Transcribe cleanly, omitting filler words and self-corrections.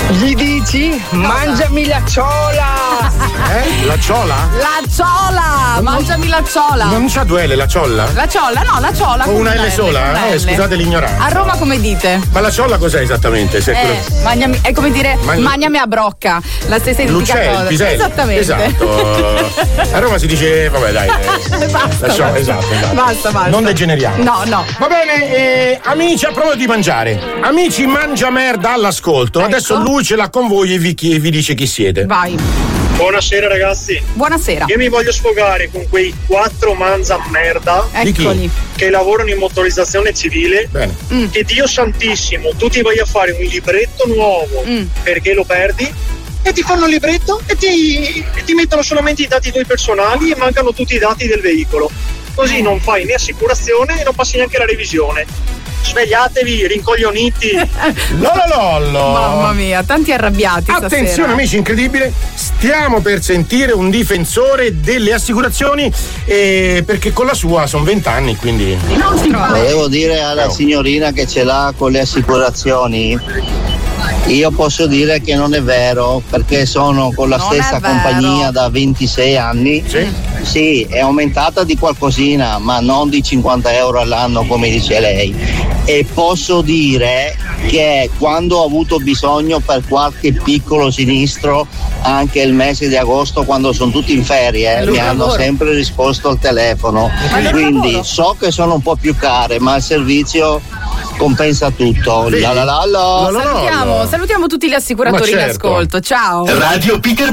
Gli dici mangiami la ciola. La ciola? La ciola, mangiami la ciola. Non c'ha due L, la ciolla? La ciolla, no, la ciolla. O una L sola? Scusate l'ignoranza. A Roma come dite? Ma la ciolla cos'è esattamente? Mangiami, è come dire mangiami a brocca. La stessa identica cosa. Piselli. Esattamente. Esatto. A Roma si dice, vabbè dai. Basta. Esatto. Basta. Non degeneriamo. No. Va bene, amici, a proposito di mangiare. Amici mangia merda all'ascolto. Ecco. Adesso lui ce l'ha con voi e vi dice chi siete. Vai. Buonasera ragazzi. Buonasera. Io mi voglio sfogare con quei 4 manza merda Eccoli. che lavorano in motorizzazione civile. Bene. Che Dio santissimo, tu ti vai a fare un libretto nuovo perché lo perdi e ti fanno il libretto e ti mettono solamente i dati tuoi personali e mancano tutti i dati del veicolo. Così non fai né assicurazione e non passi neanche la revisione. Svegliatevi, rincoglioniti. Lololollo. Mamma mia, tanti arrabbiati Attenzione stasera. amici, incredibile. Stiamo per sentire un difensore delle assicurazioni perché con la sua sono 20 anni, quindi volevo dire alla signorina che ce l'ha con le assicurazioni. Io posso dire che non è vero, perché sono con la stessa compagnia da 26 anni. Sì, è aumentata di qualcosina, ma non di 50 euro all'anno come dice lei. E posso dire che quando ho avuto bisogno per qualche piccolo sinistro, anche il mese di agosto, quando sono tutti in ferie, mi hanno sempre risposto al telefono. Quindi so che sono un po' più care, ma il servizio compensa tutto. Salutiamo tutti gli assicuratori in ascolto. Ciao. Radio Peter